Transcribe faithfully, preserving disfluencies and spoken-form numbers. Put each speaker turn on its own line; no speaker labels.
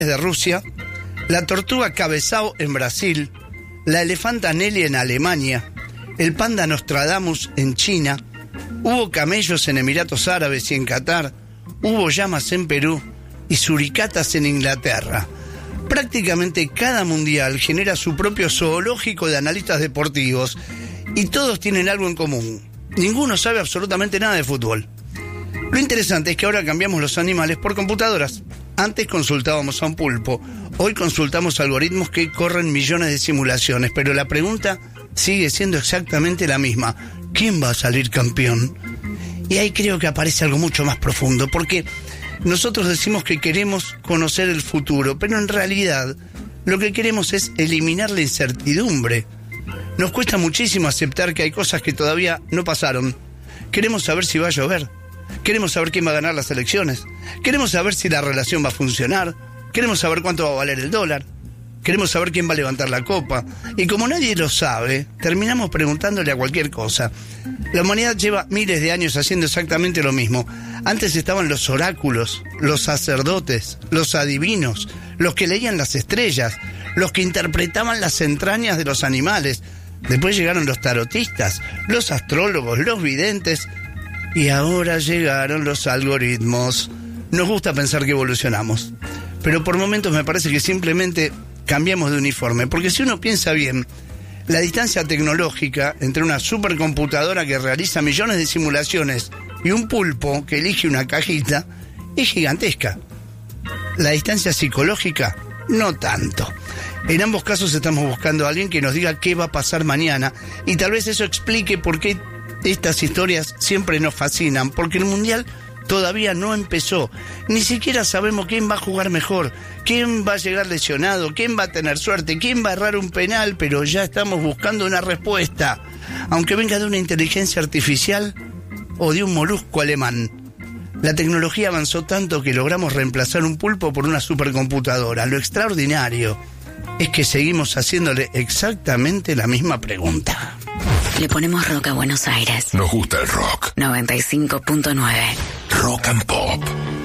de Rusia, la tortuga cabezao en Brasil, la elefanta Nelly en Alemania, el panda Nostradamus en China, hubo camellos en Emiratos Árabes y en Qatar, hubo llamas en Perú y suricatas en Inglaterra. Prácticamente cada mundial genera su propio zoológico de analistas deportivos y todos tienen algo en común. Ninguno sabe absolutamente nada de fútbol. Lo interesante es que ahora cambiamos los animales por computadoras. Antes consultábamos a un pulpo, hoy consultamos algoritmos que corren millones de simulaciones, pero la pregunta sigue siendo exactamente la misma. ¿Quién va a salir campeón? Y ahí creo que aparece algo mucho más profundo, porque nosotros decimos que queremos conocer el futuro, pero en realidad lo que queremos es eliminar la incertidumbre. Nos cuesta muchísimo aceptar que hay cosas que todavía no pasaron. Queremos saber si va a llover. Queremos saber quién va a ganar las elecciones. Queremos saber si la relación va a funcionar. Queremos saber cuánto va a valer el dólar. Queremos saber quién va a levantar la copa. Y como nadie lo sabe, terminamos preguntándole a cualquier cosa. La humanidad lleva miles de años haciendo exactamente lo mismo. Antes estaban los oráculos, los sacerdotes, los adivinos, los que leían las estrellas, los que interpretaban las entrañas de los animales. Después llegaron los tarotistas, los astrólogos, los videntes. Y ahora llegaron los algoritmos. Nos gusta pensar que evolucionamos, pero por momentos me parece que simplemente cambiamos de uniforme, porque si uno piensa bien, la distancia tecnológica entre una supercomputadora que realiza millones de simulaciones y un pulpo que elige una cajita es gigantesca. La distancia psicológica, no tanto. En ambos casos estamos buscando a alguien que nos diga qué va a pasar mañana, y tal vez eso explique por qué estas historias siempre nos fascinan, porque el mundial todavía no empezó. Ni siquiera sabemos quién va a jugar mejor, quién va a llegar lesionado, quién va a tener suerte, quién va a errar un penal, pero ya estamos buscando una respuesta, aunque venga de una inteligencia artificial o de un molusco alemán. La tecnología avanzó tanto que logramos reemplazar un pulpo por una supercomputadora. Lo extraordinario es que seguimos haciéndole exactamente la misma pregunta.
Le ponemos rock a Buenos Aires.
Nos gusta el rock.
noventa y cinco punto nueve.
Rock and Pop.